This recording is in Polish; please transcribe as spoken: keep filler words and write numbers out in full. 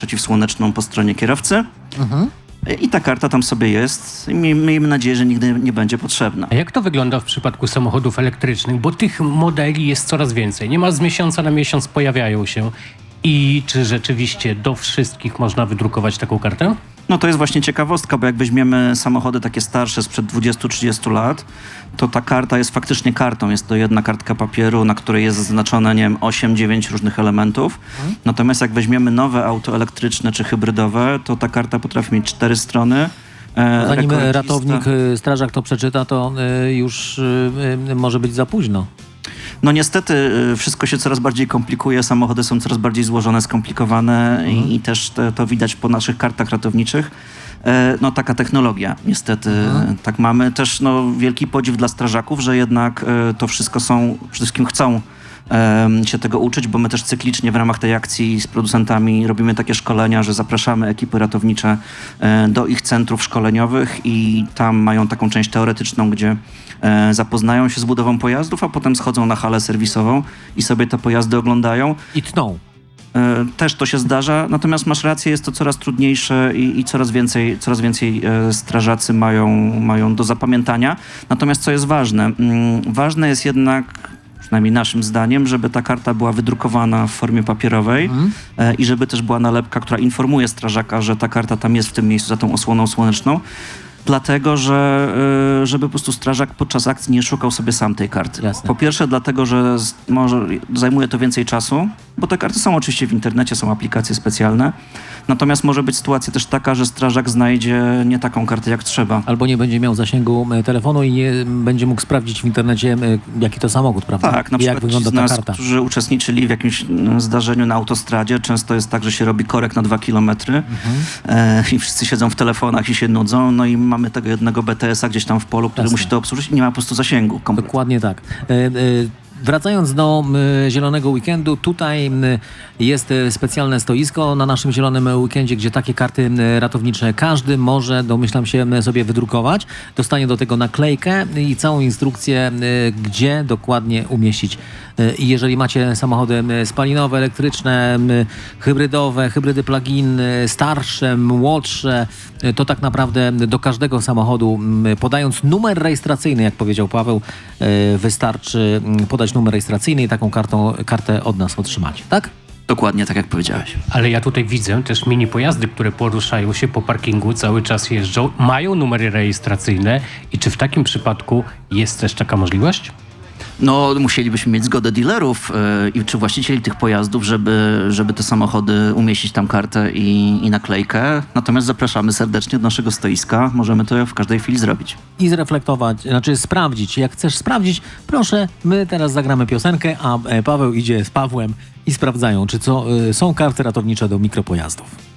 przeciwsłoneczną po stronie kierowcy. Mhm. I ta karta tam sobie jest i miejmy nadzieję, że nigdy nie będzie potrzebna. A jak to wygląda w przypadku samochodów elektrycznych? Bo tych modeli jest coraz więcej. Niemal z miesiąca na miesiąc pojawiają się. I czy rzeczywiście do wszystkich można wydrukować taką kartę? No to jest właśnie ciekawostka, bo jak weźmiemy samochody takie starsze sprzed dwudziestu trzydziestu lat, to ta karta jest faktycznie kartą. Jest to jedna kartka papieru, na której jest zaznaczone, nie wiem, osiem dziewięć różnych elementów. Hmm. Natomiast jak weźmiemy nowe auto elektryczne czy hybrydowe, to ta karta potrafi mieć cztery strony. E, Zanim ratownik, strażak to przeczyta, to y, już y, może być za późno. No niestety wszystko się coraz bardziej komplikuje, samochody są coraz bardziej złożone, skomplikowane mhm. i, i też te, to widać po naszych kartach ratowniczych. E, no taka technologia, niestety mhm. tak mamy. Też no, wielki podziw dla strażaków, że jednak e, to wszystko są, przede wszystkim chcą e, się tego uczyć, bo my też cyklicznie w ramach tej akcji z producentami robimy takie szkolenia, że zapraszamy ekipy ratownicze e, do ich centrów szkoleniowych i tam mają taką część teoretyczną, gdzie e, zapoznają się z budową pojazdów, a potem schodzą na halę serwisową i sobie te pojazdy oglądają. I tną. E, też to się zdarza, natomiast masz rację, jest to coraz trudniejsze i, i coraz więcej, coraz więcej e, strażacy mają, mają do zapamiętania. Natomiast co jest ważne? Mm, ważne jest jednak, przynajmniej naszym zdaniem, żeby ta karta była wydrukowana w formie papierowej mhm. e, i żeby też była nalepka, która informuje strażaka, że ta karta tam jest w tym miejscu za tą osłoną słoneczną. Dlatego, że żeby po prostu strażak podczas akcji nie szukał sobie sam tej karty. Jasne. Po pierwsze dlatego, że z, może zajmuje to więcej czasu, bo te karty są oczywiście w internecie, są aplikacje specjalne. Natomiast może być sytuacja też taka, że strażak znajdzie nie taką kartę jak trzeba. Albo nie będzie miał zasięgu telefonu i nie będzie mógł sprawdzić w internecie, jaki to samochód, prawda? Tak, na I przykład jak wygląda ci z nas, ta karta. którzy uczestniczyli w jakimś zdarzeniu na autostradzie, często jest tak, że się robi korek na dwa kilometry mhm. e, i wszyscy siedzą w telefonach i się nudzą, no i mamy tego jednego B T S a gdzieś tam w polu, który Jasne. musi to obsłużyć i nie ma po prostu zasięgu. Kompletnie. Dokładnie tak. E, e, Wracając do y, Zielonego Weekendu, tutaj y, jest y, specjalne stoisko na naszym Zielonym Weekendzie, gdzie takie karty y, ratownicze każdy może, domyślam się, y, sobie wydrukować. Dostanie do tego naklejkę i całą instrukcję, y, gdzie dokładnie umieścić. Y, I jeżeli macie samochody y, spalinowe, elektryczne, y, hybrydowe, hybrydy plug-in, y, starsze, młodsze, y, to tak naprawdę do każdego samochodu, y, podając numer rejestracyjny, jak powiedział Paweł, y, wystarczy y, podać numer rejestracyjny i taką kartą, kartę od nas otrzymacie, tak? Dokładnie tak, jak powiedziałeś. Ale ja tutaj widzę też mini pojazdy, które poruszają się po parkingu, cały czas jeżdżą, mają numery rejestracyjne i czy w takim przypadku jest też taka możliwość? No, musielibyśmy mieć zgodę dealerów yy, i czy właścicieli tych pojazdów, żeby, żeby te samochody umieścić tam kartę i, i naklejkę. Natomiast zapraszamy serdecznie do naszego stoiska. Możemy to w każdej chwili zrobić. I zreflektować, znaczy sprawdzić. Jak chcesz sprawdzić, proszę, my teraz zagramy piosenkę, a Paweł idzie z Pawłem i sprawdzają, czy co, y, są karty ratownicze do mikropojazdów.